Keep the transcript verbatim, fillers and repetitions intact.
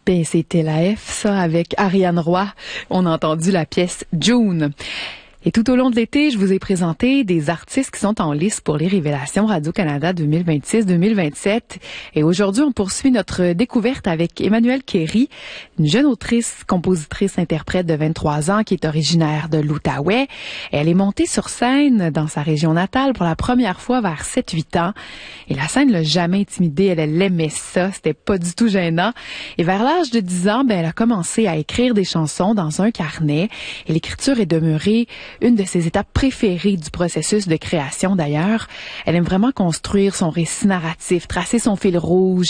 Ben, c'était la F, ça, avec Ariane Roy. On a entendu la pièce June. Et tout au long de l'été, je vous ai présenté des artistes qui sont en lice pour les Révélations Radio-Canada deux mille vingt-six deux mille vingt-sept. Et aujourd'hui, on poursuit notre découverte avec Emmanuelle Kéry, une jeune autrice, compositrice, interprète de vingt-trois ans qui est originaire de l'Outaouais. Elle est montée sur scène dans sa région natale pour la première fois vers sept huit ans. Et la scène l'a jamais intimidée. Elle, elle aimait ça. C'était pas du tout gênant. Et vers l'âge de dix ans, ben, elle a commencé à écrire des chansons dans un carnet. Et l'écriture est demeurée une de ses étapes préférées du processus de création d'ailleurs. Elle aime vraiment construire son récit narratif, tracer son fil rouge,